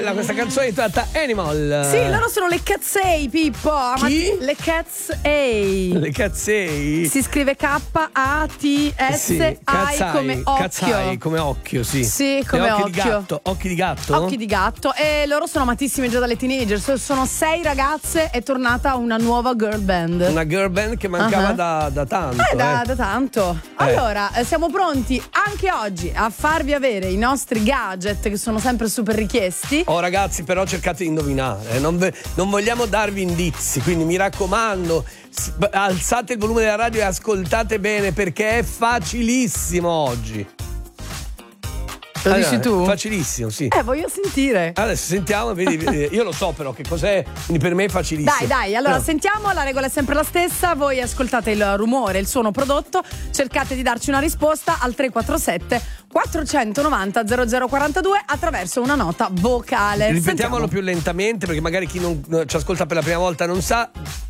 bella questa canzone tratta Animal. Sì, loro sono le Cazzei, Pippo. Chi? Le Cazzei. Le Cazzei. Si scrive K-A-T-S-I Sì, come occhio. Cazzai come occhio, sì. Sì, come occhi occhio. di gatto. Occhi di gatto? Occhi di gatto. E loro sono amatissimi già dalle teenager. Sono 6 ragazze, è tornata una nuova girl band. Una girl band che mancava da tanto. Da tanto. Allora, siamo pronti anche oggi a farvi avere i nostri gadget che sono sempre super richiesti. Oh ragazzi, però cercate di indovinare, non vogliamo darvi indizi, quindi mi raccomando, alzate il volume della radio e ascoltate bene perché è facilissimo oggi. Lo dici tu? Facilissimo, sì. Voglio sentire. Adesso sentiamo, vedi, io lo so però che cos'è, quindi per me è facilissimo. Dai, allora sentiamo, la regola è sempre la stessa, voi ascoltate il rumore, il suono prodotto, cercate di darci una risposta al 347 490 0042 attraverso una nota vocale. Ripetiamolo più lentamente perché magari chi non ci ascolta per la prima volta non sa.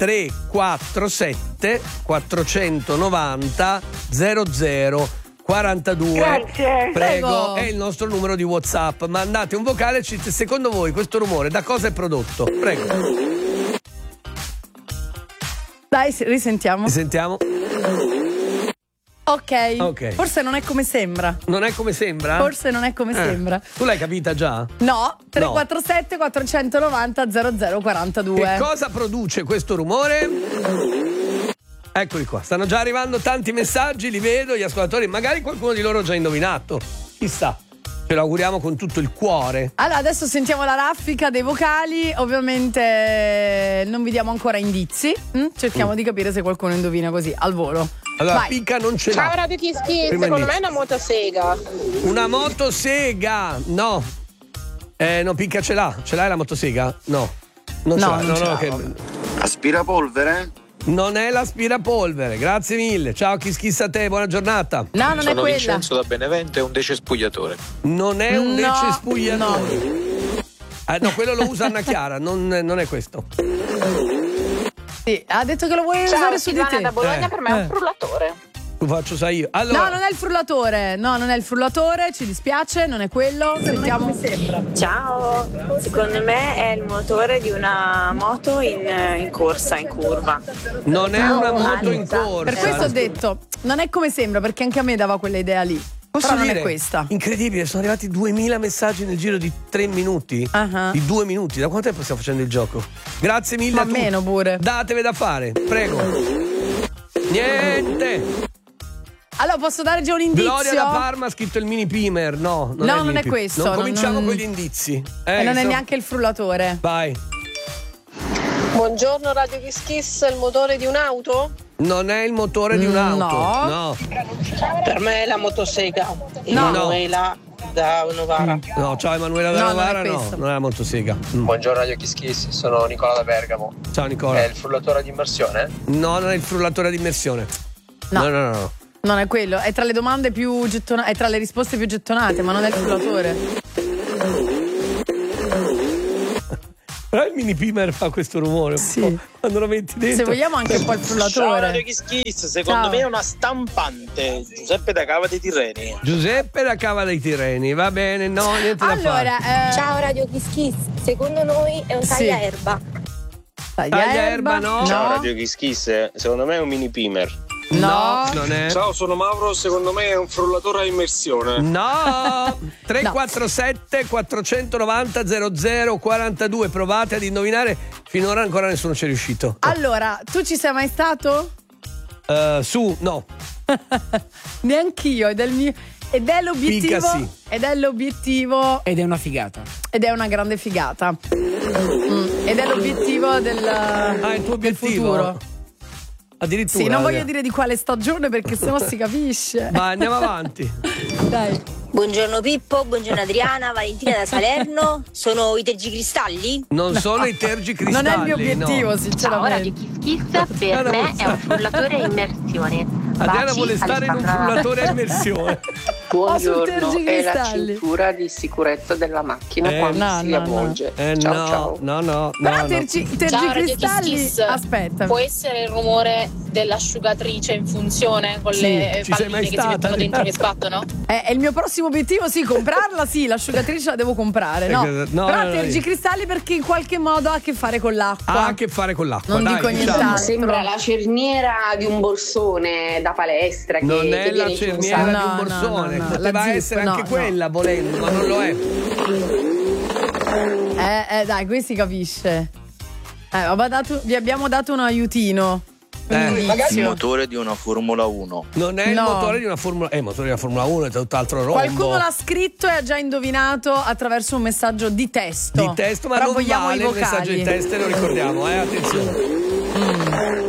347 490 0042. Grazie. Prego, è il nostro numero di WhatsApp. Mandate un vocale, secondo voi questo rumore da cosa è prodotto? Prego. Dai, risentiamo. Sentiamo. Ok. Forse non è come sembra. Non è come sembra? Forse non è come sembra. Tu l'hai capita già? No, 347 490 0042. Che cosa produce questo rumore? Eccoli qua, stanno già arrivando tanti messaggi, li vedo, gli ascoltatori, magari qualcuno di loro ha già indovinato. Chissà, ce l'auguriamo con tutto il cuore. Allora, adesso sentiamo la raffica dei vocali, ovviamente non vi diamo ancora indizi, cerchiamo di capire se qualcuno indovina così, al volo. Allora, Vai. Picca non ce l'ha. Ciao Radio Kiski, secondo me è una motosega. Una motosega? No. No, Picca ce l'ha. Ce l'hai la motosega? No. Non ce l'ha. No. Aspirapolvere? Non è l'aspirapolvere, grazie mille. Ciao Kiss a te, buona giornata. No, non è Sono quella. Vincenzo da Benevento, è un decespugliatore. Non è un decespugliatore. No. No, quello lo usa Anna Chiara, non è questo. Sì, ha detto che lo vuoi usare su di te. Da Bologna per me è un frullatore. Lo faccio sai io. Allora. No, non è il frullatore. No, non è il frullatore, ci dispiace, non è quello. Sentiamo. Ciao, secondo me è il motore di una moto in corsa, in curva. Non è una moto in corsa. Per questo ho detto, non è come sembra, perché anche a me dava quella idea lì. Posso Però dire, non è questa. Incredibile, sono arrivati 2000 messaggi nel giro di 3 minuti. Di 2 minuti. Da quanto tempo stiamo facendo il gioco? Grazie mille Ma a tutti. meno pure. Datevi da fare, prego. Niente. Allora, posso dare già un indizio? Gloria da Parma ha scritto il mini pimer. No, non è questo. Non cominciamo con gli indizi. E non è neanche il frullatore. Vai. Buongiorno Radio Kiss, il motore di un'auto? Non è il motore di un'auto. No. Per me è la motosega. Emanuela da Novara. No, ciao Emanuela da Novara, non è la motosega. Buongiorno Radio Kiss, sono Nicola da Bergamo. Ciao Nicola. È il frullatore di immersione? No, non è il frullatore di immersione. No. Non è quello, è tra le domande più gettonate, è tra le risposte più gettonate, ma non è il frullatore. Però il mini pimer fa questo rumore. Sì. Quando lo metti dentro. Se vogliamo anche un po' il frullatore. Ciao Radio Kiss, secondo me è una stampante. Giuseppe da Cava dei Tirreni. Giuseppe da Cava dei Tirreni, va bene, no, niente da fare. Ciao Radio Kiss, secondo noi è un tagliaerba. Tagliaerba, no. Ciao Radio Kiss, secondo me è un mini pimer. No, non è. Ciao, sono Mauro, secondo me è un frullatore a immersione. No. 347 490 0042. Provate ad indovinare. Finora ancora nessuno ci è riuscito. Allora, tu ci sei mai stato? No. Neanch'io, ed è l'obiettivo. Picca sì. Ed è l'obiettivo. Ed è una figata. Ed è una grande figata. Ed è l'obiettivo del il tuo obiettivo? del futuro. Addirittura. Sì, non voglio dire di quale stagione perché sennò si capisce. Ma andiamo avanti. Dai. Buongiorno Pippo, buongiorno Adriana, Valentina da Salerno. Sono i tergicristalli? Non sono i tergicristalli. Non è il mio obiettivo, sinceramente. Per me è un frullatore a immersione. Adriana vuole stare in un frullatore a immersione. Buongiorno, è la cintura di sicurezza della macchina quando si avvolge. Ciao. No. Però tergicristalli, aspetta. Può essere il rumore dell'asciugatrice in funzione con le palline che si mettono dentro che sbattono? È il mio prossimo obiettivo, sì, comprarla, sì, l'asciugatrice la devo comprare, no. Però tergicristalli perché in qualche modo ha a che fare con l'acqua. Ha a che fare con l'acqua. Non dico nient'altro. Sembra la cerniera di un borsone da palestra. Non è la cerniera di un borsone, poteva essere anche quella volendo, ma non lo è. Dai, qui si capisce. Vi abbiamo dato un aiutino. Il motore di una Formula 1. Non è il motore di una Formula 1. Il motore di una Formula 1 è tutt'altro rombo. Qualcuno l'ha scritto e ha già indovinato attraverso un messaggio di testo. Di testo, ma però non vogliamo vale i il messaggio di testo, lo ricordiamo, attenzione.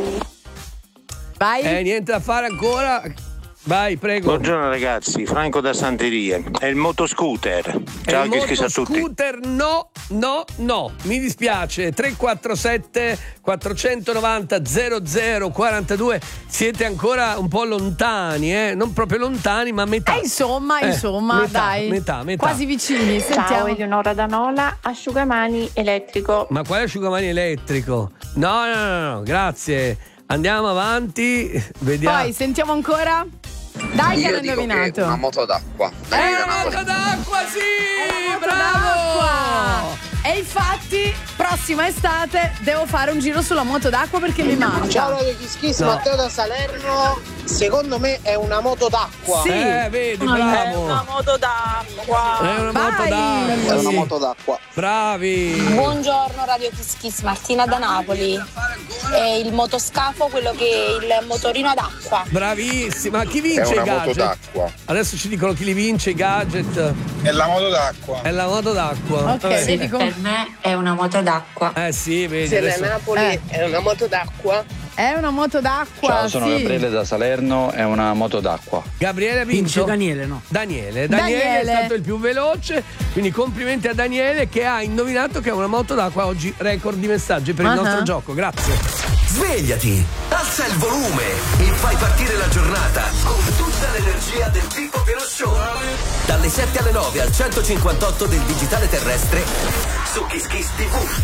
Vai. Niente da fare ancora. Vai, prego. Buongiorno ragazzi, Franco da Santeria. È il motoscooter. Ciao, che schifo a tutti. Scooter no, mi dispiace. 347 490 0042. Siete ancora un po' lontani, non proprio lontani, ma metà. Insomma, dai. Metà. Quasi vicini. Sentiamo. Ciao, Eleonora da Nola, asciugamani elettrico. Ma quale asciugamani elettrico? No, grazie. Andiamo avanti, vediamo. Poi sentiamo ancora. Dai, che hanno indovinato. Che è una moto d'acqua. È una moto d'acqua, sì! Bravo! E infatti, prossima estate devo fare un giro sulla moto d'acqua perché mi manca. Ciao Radio Kiss, Matteo da Salerno. Secondo me è una moto d'acqua. Sì. Vedi, bravo. È una moto d'acqua. È una moto d'acqua. È una moto d'acqua. Bravi. Buongiorno Radio Kiss, Martina da Napoli. È il motoscafo, quello che è il motorino ad acqua. Bravissima. Chi vince i gadget? Moto d'acqua. Adesso ci dicono chi li vince i gadget. È la moto d'acqua. È la moto d'acqua. Ok, Sì. Per me è una moto d'acqua. Sì, vedi. Se Adesso... da Napoli è una moto d'acqua. È una moto d'acqua. Ciao, sono sì. Gabriele da Salerno, è una moto d'acqua. Gabriele ha vinto. Daniele, no? Daniele è stato il più veloce, quindi complimenti a Daniele che ha indovinato che è una moto d'acqua. Oggi record di messaggi per il nostro gioco. Grazie. Svegliati, alza il volume e fai partire la giornata con tutta l'energia del Pippo Pieno Show. Dalle 7 alle 9 al 158 del digitale terrestre su Kiss Kiss TV.